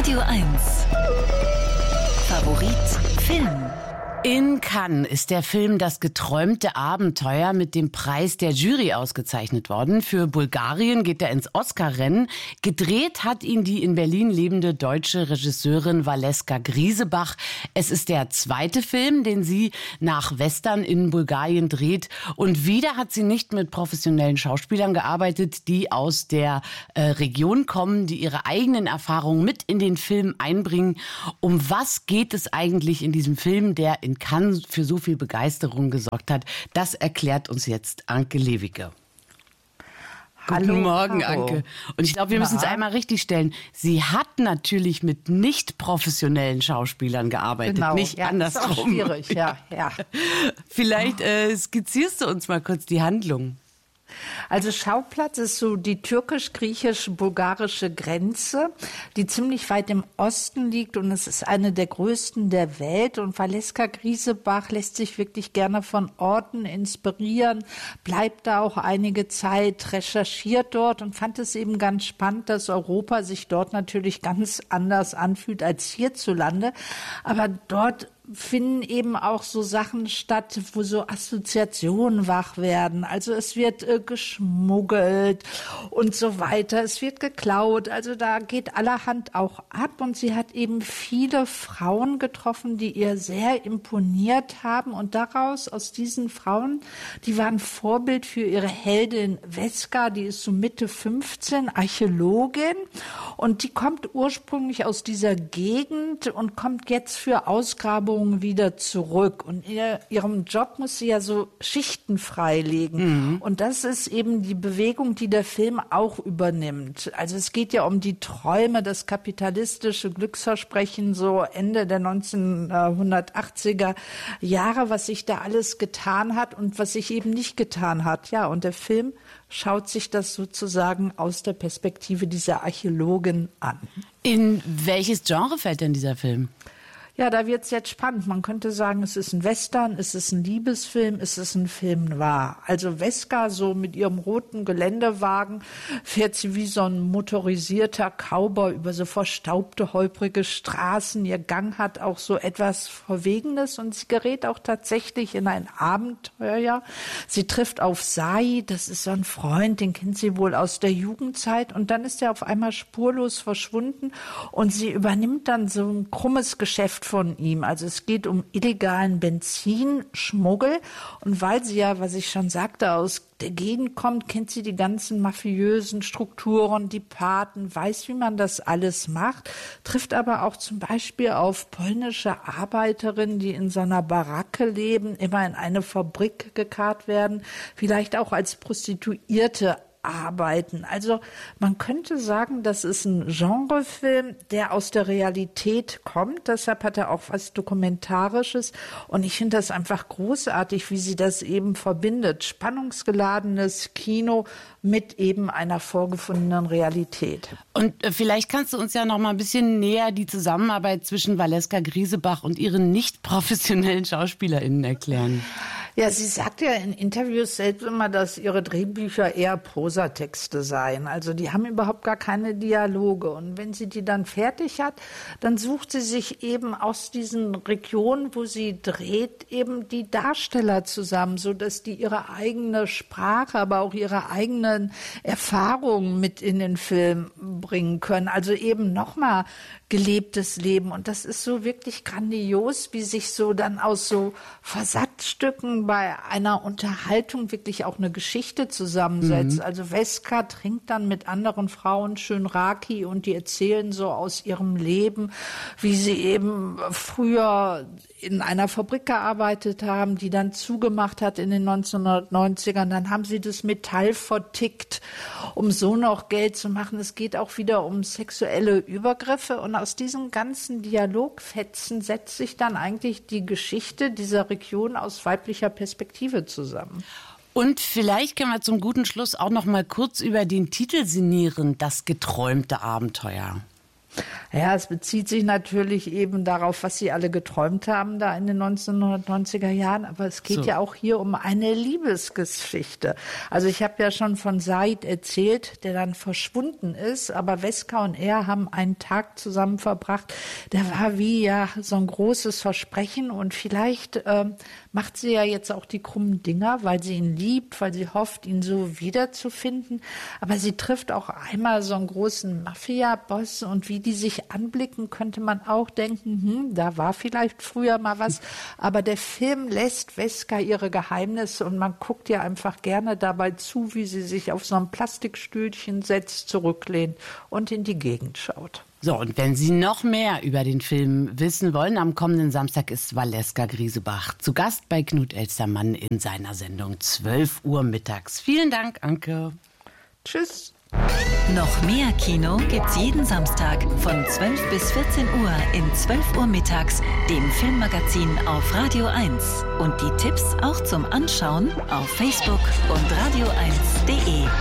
Radio 1. Favorit Film. In Cannes ist der Film Das geträumte Abenteuer mit dem Preis der Jury ausgezeichnet worden. Für Bulgarien geht er ins Oscar-Rennen. Gedreht hat ihn die in Berlin lebende deutsche Regisseurin Valeska Griesebach. Es ist der zweite Film, den sie nach Western in Bulgarien dreht. Und wieder hat sie nicht mit professionellen Schauspielern gearbeitet, die aus der Region kommen, die ihre eigenen Erfahrungen mit in den Film einbringen. Um was geht es eigentlich in diesem Film, der in Cannes für so viel Begeisterung gesorgt hat? Das erklärt uns jetzt Anke Lewicke. Hallo, Guten Morgen, Caro. Anke. Und ich glaube, wir müssen es einmal richtig stellen. Sie hat natürlich mit nicht professionellen Schauspielern gearbeitet, Genau. nicht Ja, andersrum. ist auch schwierig, ja. Vielleicht skizzierst du uns mal kurz die Handlung. Also Schauplatz ist so die türkisch-griechisch-bulgarische Grenze, die ziemlich weit im Osten liegt, und es ist eine der größten der Welt. Und Valeska Griesebach lässt sich wirklich gerne von Orten inspirieren, bleibt da auch einige Zeit, recherchiert dort und fand es eben ganz spannend, dass Europa sich dort natürlich ganz anders anfühlt als hierzulande. Aber dort finden eben auch so Sachen statt, wo so Assoziationen wach werden. Also es wird geschmuggelt und so weiter. Es wird geklaut. Also da geht allerhand auch ab. Und sie hat eben viele Frauen getroffen, die ihr sehr imponiert haben. Und daraus, aus diesen Frauen, die waren Vorbild für ihre Heldin Veska. Die ist so Mitte 15, Archäologin. Und die kommt ursprünglich aus dieser Gegend und kommt jetzt für Ausgrabungen wieder zurück. Und in ihrem Job muss sie ja so Schichten freilegen. Und das ist eben die Bewegung, die der Film auch übernimmt. Also es geht ja um die Träume, das kapitalistische Glücksversprechen, so Ende der 1980er Jahre, was sich da alles getan hat und was sich eben nicht getan hat. Ja, und der Film schaut sich das sozusagen aus der Perspektive dieser Archäologin an. In welches Genre fällt denn dieser Film? Ja, da wird's jetzt spannend. Man könnte sagen, es ist ein Western, es ist ein Liebesfilm, es ist ein Film noir. Also Veska, so mit ihrem roten Geländewagen, fährt sie wie so ein motorisierter Cowboy über so verstaubte, holprige Straßen. Ihr Gang hat auch so etwas Verwegenes und sie gerät auch tatsächlich in ein Abenteuer. Sie trifft auf Sai, das ist so ein Freund, den kennt sie wohl aus der Jugendzeit, und dann ist er auf einmal spurlos verschwunden und sie übernimmt dann so ein krummes Geschäft von ihm. Also es geht um illegalen Benzinschmuggel, und weil sie ja, was ich schon sagte, aus der Gegend kommt, kennt sie die ganzen mafiösen Strukturen, die Paten, weiß, wie man das alles macht, trifft aber auch zum Beispiel auf polnische Arbeiterinnen, die in so einer Baracke leben, immer in eine Fabrik gekarrt werden, vielleicht auch als Prostituierte arbeiten. Also man könnte sagen, das ist ein Genrefilm, der aus der Realität kommt. Deshalb hat er auch was Dokumentarisches. Und ich finde das einfach großartig, wie sie das eben verbindet. Spannungsgeladenes Kino mit eben einer vorgefundenen Realität. Und vielleicht kannst du uns ja noch mal ein bisschen näher die Zusammenarbeit zwischen Valeska Griesebach und ihren nicht professionellen SchauspielerInnen erklären. Ja, sie sagt ja in Interviews selbst immer, dass ihre Drehbücher eher Prosatexte seien. Also die haben überhaupt gar keine Dialoge. Und wenn sie die dann fertig hat, dann sucht sie sich eben aus diesen Regionen, wo sie dreht, eben die Darsteller zusammen, so dass die ihre eigene Sprache, aber auch ihre eigenen Erfahrungen mit in den Film bringen können. Also eben nochmal gelebtes Leben. Und das ist so wirklich grandios, wie sich so dann aus so Versatzstücken bei einer Unterhaltung wirklich auch eine Geschichte zusammensetzt. Also Veska trinkt dann mit anderen Frauen schön Raki und die erzählen so aus ihrem Leben, wie sie eben früher in einer Fabrik gearbeitet haben, die dann zugemacht hat in den 1990ern. Dann haben sie das Metall vertickt, um so noch Geld zu machen. Es geht auch wieder um sexuelle Übergriffe. Und aus diesen ganzen Dialogfetzen setzt sich dann eigentlich die Geschichte dieser Region aus weiblicher Perspektive zusammen. Und vielleicht können wir zum guten Schluss auch noch mal kurz über den Titel sinnieren, Das geträumte Abenteuer. Ja, es bezieht sich natürlich eben darauf, was sie alle geträumt haben da in den 1990er Jahren. Aber es geht ja auch hier um eine Liebesgeschichte. Also ich habe ja schon von Said erzählt, der dann verschwunden ist. Aber Weska und er haben einen Tag zusammen verbracht. Der war wie so ein großes Versprechen. Und vielleicht macht sie ja jetzt auch die krummen Dinger, weil sie ihn liebt, weil sie hofft, ihn so wiederzufinden. Aber sie trifft auch einmal so einen großen Mafia-Boss und wie die sich anblicken, könnte man auch denken, da war vielleicht früher mal was. Aber der Film lässt Weska ihre Geheimnisse und man guckt ja einfach gerne dabei zu, wie sie sich auf so ein Plastikstühlchen setzt, zurücklehnt und in die Gegend schaut. So, und wenn Sie noch mehr über den Film wissen wollen, am kommenden Samstag ist Valeska Griesebach zu Gast bei Knut Elstermann in seiner Sendung 12 Uhr mittags. Vielen Dank, Anke. Tschüss. Noch mehr Kino gibt's jeden Samstag von 12 bis 14 Uhr in 12 Uhr mittags, dem Filmmagazin auf Radio 1. Und die Tipps auch zum Anschauen auf Facebook und radio1.de.